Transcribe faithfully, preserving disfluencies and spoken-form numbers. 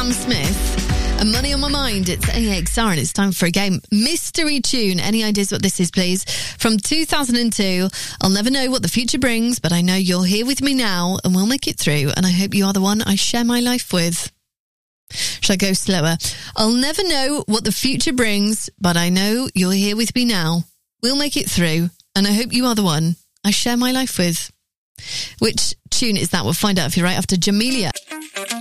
Sam Smith. And Money on My Mind, it's A X R and it's time for a game. Mystery tune. Any ideas what this is, please? From two thousand two, I'll never know what the future brings, but I know you're here with me now and we'll make it through. And I hope you are the one I share my life with. Shall I go slower? I'll never know what the future brings, but I know you're here with me now. We'll make it through. And I hope you are the one I share my life with. Which tune is that? We'll find out if you're right after Jamelia.